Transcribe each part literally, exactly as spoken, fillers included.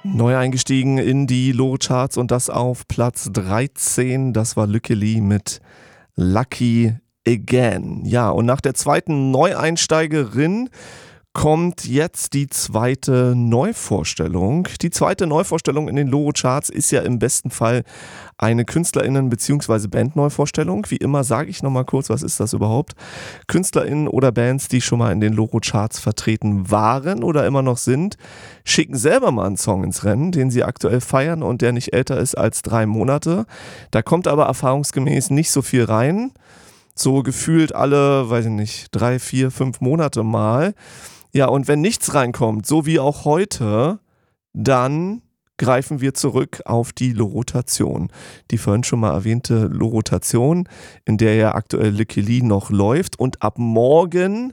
Neu eingestiegen in die Loro-Charts und das auf Platz dreizehn. Das war Lykke Li mit Lucky Again. Ja, und nach der zweiten Neueinsteigerin kommt jetzt die zweite Neuvorstellung. Die zweite Neuvorstellung in den Loro-Charts ist ja im besten Fall eine KünstlerInnen- bzw. Band-Neuvorstellung. Wie immer sage ich nochmal kurz, was ist das überhaupt? KünstlerInnen oder Bands, die schon mal in den Loro-Charts vertreten waren oder immer noch sind, schicken selber mal einen Song ins Rennen, den sie aktuell feiern und der nicht älter ist als drei Monate. Da kommt aber erfahrungsgemäß nicht so viel rein. So gefühlt alle, weiß ich nicht, drei, vier, fünf Monate mal. Ja, und wenn nichts reinkommt, so wie auch heute, dann greifen wir zurück auf die Lorotation. Die vorhin schon mal erwähnte Lorotation, in der ja aktuell Lykke Li noch läuft und ab morgen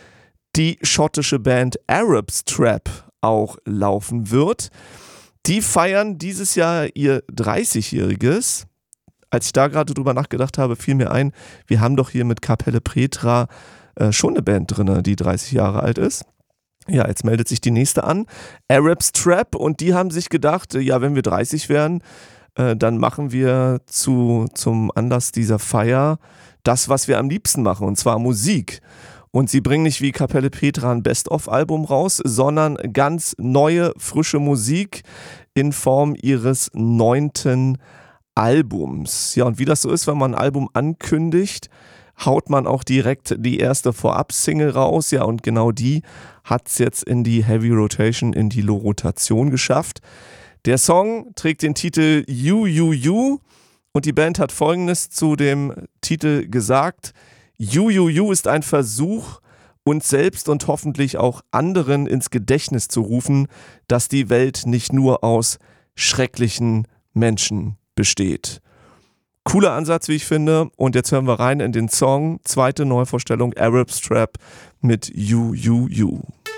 die schottische Band Arabs Trap auch laufen wird. Die feiern dieses Jahr ihr dreißigjähriges. Als ich da gerade drüber nachgedacht habe, fiel mir ein, wir haben doch hier mit Kapelle Pretra äh, schon eine Band drin, die dreißig Jahre alt ist. Ja, jetzt meldet sich die nächste an, Arabs Trap, und die haben sich gedacht, ja, wenn wir dreißig wären, äh, dann machen wir zu, zum Anlass dieser Feier das, was wir am liebsten machen, und zwar Musik. Und sie bringen nicht wie Kapelle Petra ein Best-of-Album raus, sondern ganz neue, frische Musik in Form ihres neunten Albums. Ja, und wie das so ist, wenn man ein Album ankündigt, haut man auch direkt die erste Vorab-Single raus. Ja, und genau die hat es jetzt in die Heavy Rotation, in die Lorotation geschafft. Der Song trägt den Titel You, You, You und die Band hat Folgendes zu dem Titel gesagt: You, You, You ist ein Versuch, uns selbst und hoffentlich auch anderen ins Gedächtnis zu rufen, dass die Welt nicht nur aus schrecklichen Menschen besteht. Cooler Ansatz, wie ich finde. Und jetzt hören wir rein in den Song. Zweite Neuvorstellung, Arabs Trap mit You, You, You.